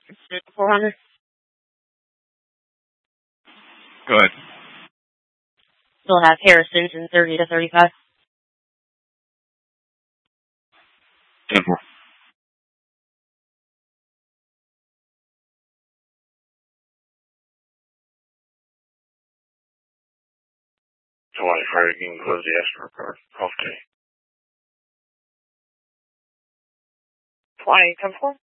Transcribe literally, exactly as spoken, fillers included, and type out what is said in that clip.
four hundred. Go ahead. Still have Harrison's in thirty to thirty-five. ten four. Hawaii Friday can close the escrow card. Off day. twenty, ten four.